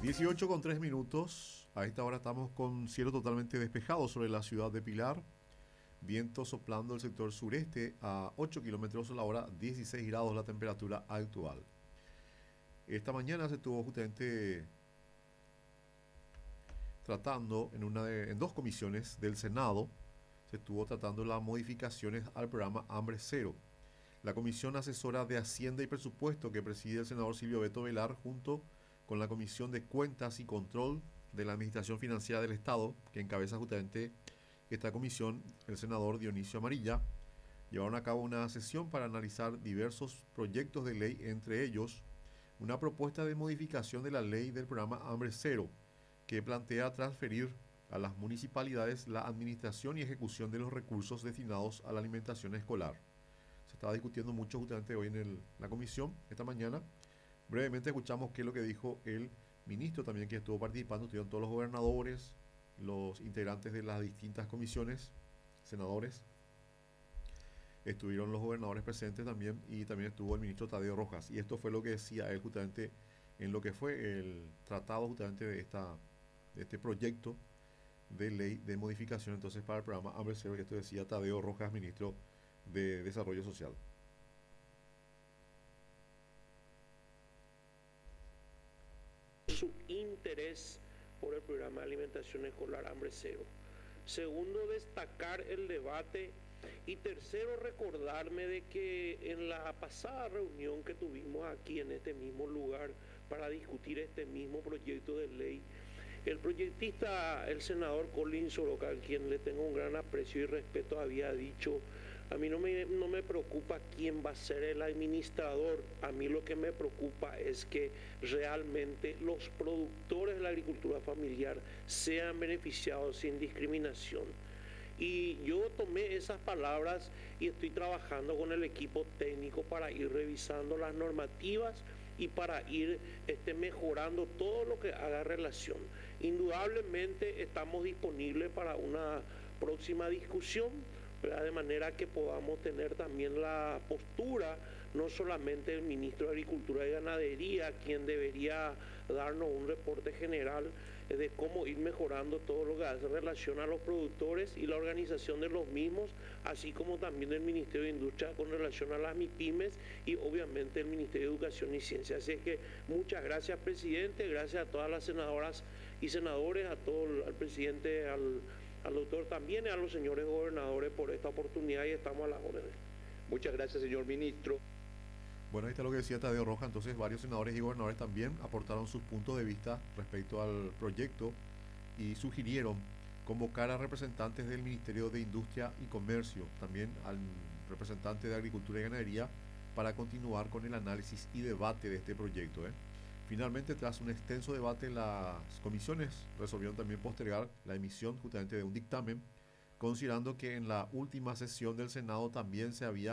18:03. A esta hora estamos con cielo totalmente despejado sobre la ciudad de Pilar. Viento soplando el sector sureste a 8 kilómetros a la hora, 16 grados la temperatura actual. Esta mañana se estuvo justamente tratando en dos comisiones del Senado, se estuvo tratando las modificaciones al programa Hambre Cero. La Comisión Asesora de Hacienda y Presupuesto que preside el senador Silvio Beto Velar, junto con la Comisión de Cuentas y Control de la Administración Financiera del Estado, que encabeza justamente esta comisión, el senador Dionisio Amarilla, llevaron a cabo una sesión para analizar diversos proyectos de ley, entre ellos una propuesta de modificación de la ley del programa Hambre Cero, que plantea transferir a las municipalidades la administración y ejecución de los recursos destinados a la alimentación escolar. Se estaba discutiendo mucho justamente hoy en la comisión, esta mañana. Brevemente escuchamos qué es lo que dijo el ministro también, que estuvo participando. Estuvieron todos los gobernadores, los integrantes de las distintas comisiones, senadores. Estuvieron los gobernadores presentes también, y también estuvo el ministro Tadeo Rojas. Y esto fue lo que decía él justamente en lo que fue el tratado justamente de este proyecto de ley de modificación entonces para el programa Hambre Cero, que esto decía Tadeo Rojas, ministro de Desarrollo Social. Su interés por el programa de alimentación escolar Hambre Cero. Segundo, destacar el debate. Y tercero, recordarme de que en la pasada reunión que tuvimos aquí en este mismo lugar para discutir este mismo proyecto de ley, el proyectista, el senador Colin Soroka, a quien le tengo un gran aprecio y respeto, había dicho: a mí no me preocupa quién va a ser el administrador, a mí lo que me preocupa es que realmente los productores de la agricultura familiar sean beneficiados sin discriminación. Y yo tomé esas palabras y estoy trabajando con el equipo técnico para ir revisando las normativas y para ir mejorando todo lo que haga relación. Indudablemente estamos disponibles para una próxima discusión, ¿verdad? De manera que podamos tener también la postura, no solamente del ministro de Agricultura y Ganadería, quien debería darnos un reporte general de cómo ir mejorando todo lo que hace relación a los productores y la organización de los mismos, así como también el Ministerio de Industria con relación a las MIPYMES y obviamente el Ministerio de Educación y Ciencia. Así es que muchas gracias, presidente, gracias a todas las senadoras y senadores, al presidente, al doctor también, y a los señores gobernadores por esta oportunidad, y estamos a las órdenes. Muchas gracias, señor ministro. Bueno, ahí está lo que decía Tadeo Rojas. Entonces varios senadores y gobernadores también aportaron sus puntos de vista respecto al proyecto y sugirieron convocar a representantes del Ministerio de Industria y Comercio, también al representante de Agricultura y Ganadería, para continuar con el análisis y debate de este proyecto. Finalmente, tras un extenso debate, las comisiones resolvieron también postergar la emisión justamente de un dictamen, considerando que en la última sesión del Senado también se había